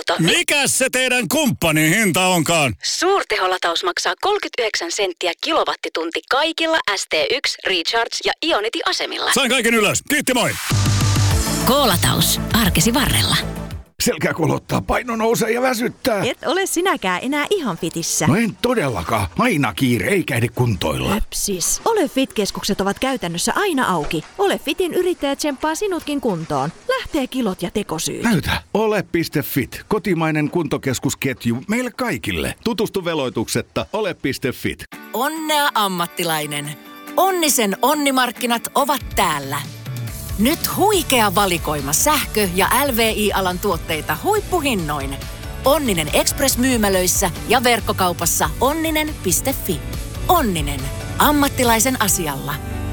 auto. Mikäs se teidän kumppanin hinta onkaan? Suurteholataus maksaa 39 senttiä kilowattitunti kaikilla ST1, Recharge ja Ionity-asemilla. Sain kaiken ylös. Kiitti, moi! K-lataus. Arkesi varrella. Selkä kolottaa, paino nousee ja väsyttää. Et ole sinäkään enää ihan fitissä. No en todellakaan. Aina kiire, eikä ehdi kuntoilla. Löpsis. Ole Fit-keskukset ovat käytännössä aina auki. Ole Fitin yrittäjä tsemppaa sinutkin kuntoon. Lähtee kilot ja tekosyyt. Näytä. Ole.fit. Kotimainen kuntokeskusketju meille kaikille. Tutustu veloituksetta ole.fit. Onnea ammattilainen. Onnisen onnimarkkinat ovat täällä. Nyt huikea valikoima sähkö- ja LVI-alan tuotteita huippuhinnoin. Onninen Express-myymälöissä ja verkkokaupassa onninen.fi. Onninen. Ammattilaisen asialla.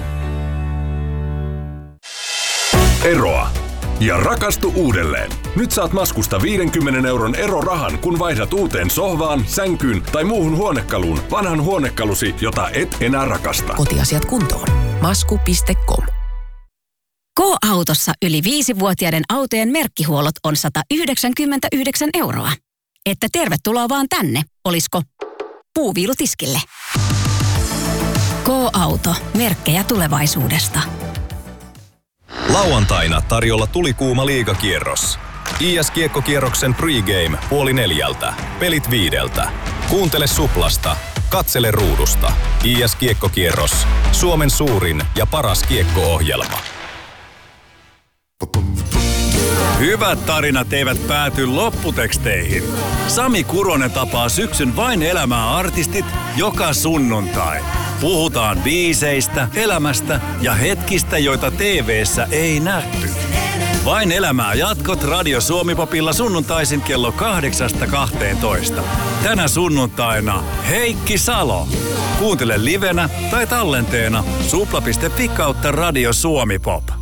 Eroa. Ja rakastu uudelleen. Nyt saat Maskusta 50 € erorahan, kun vaihdat uuteen sohvaan, sänkyyn tai muuhun huonekaluun vanhan huonekalusi, jota et enää rakasta. Kotiasiat kuntoon. Masku.com. K-autossa yli 5-vuotiaiden autojen merkkihuollot on 199 €. Että tervetuloa vaan tänne, olisko puuviilutiskille. K-auto. Merkkejä tulevaisuudesta. Lauantaina tarjolla tulikuuma liigakierros. IS-kiekkokierroksen pregame 3:30. Pelit 5:00. Kuuntele Suplasta. Katsele ruudusta. IS-kiekkokierros. Suomen suurin ja paras kiekko-ohjelma. Hyvät tarinat eivät pääty lopputeksteihin. Sami Kuronen tapaa syksyn Vain elämää -artistit joka sunnuntai. Puhutaan biiseistä, elämästä ja hetkistä, joita TV:ssä ei nähty. Vain elämää -jatkot Radio Suomi-popilla sunnuntaisin kello 8-12. Tänä sunnuntaina Heikki Salo. Kuuntele livenä tai tallenteena supla.fi/Radio Suomi Pop.